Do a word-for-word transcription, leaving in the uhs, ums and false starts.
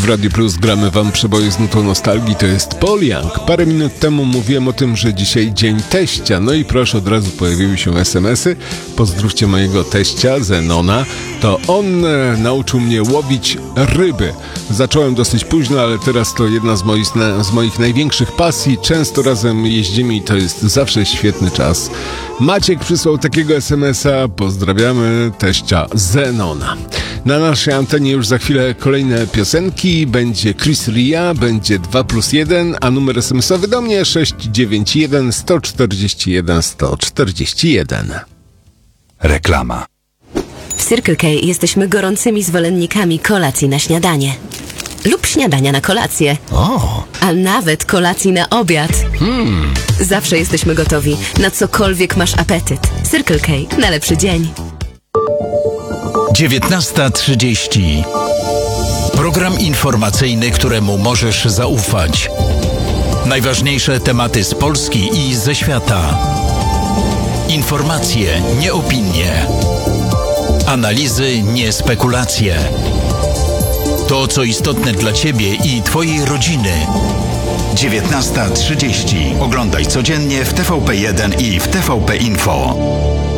w Radio Plus gramy wam przeboje z nutą nostalgii, to jest Paul Young. Parę minut temu mówiłem o tym, że dzisiaj dzień teścia, no i proszę, od razu pojawiły się es em esy. Pozdrówcie mojego teścia, Zenona. To on e, nauczył mnie łowić ryby. Zacząłem dosyć późno, ale teraz to jedna z moich, z moich największych pasji. Często razem jeździmy i to jest zawsze świetny czas. Maciek przysłał takiego es em esa. Pozdrawiamy teścia Zenona. Na naszej antenie już za chwilę kolejne piosenki. Będzie Chris Ria, będzie dwa plus jeden, a numer es em esowy do mnie sześć dziewięć jeden sto czterdzieści jeden sto czterdzieści jeden. Reklama. W Circle K jesteśmy gorącymi zwolennikami kolacji na śniadanie. Lub śniadania na kolację. O! A nawet kolacji na obiad. Hmm. Zawsze jesteśmy gotowi, na cokolwiek masz apetyt. Circle K na lepszy dzień. dziewiętnasta trzydzieści. Program informacyjny, któremu możesz zaufać. Najważniejsze tematy z Polski i ze świata. Informacje, nie opinie. Analizy, nie spekulacje. To, co istotne dla Ciebie i Twojej rodziny. dziewiętnasta trzydzieści. Oglądaj codziennie w T V P jeden i w T V P Info.